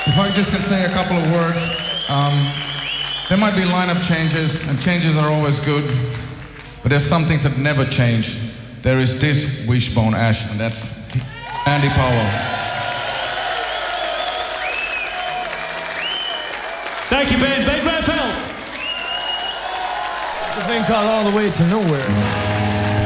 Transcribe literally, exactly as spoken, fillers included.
If I just could say a couple of words, um, there might be lineup changes, and changes are always good, but there's some things that never change. There is this Wishbone Ash, and that's Andy Powell. Thank you, Ben. Ben Redfield. The thing called All the Way to Nowhere.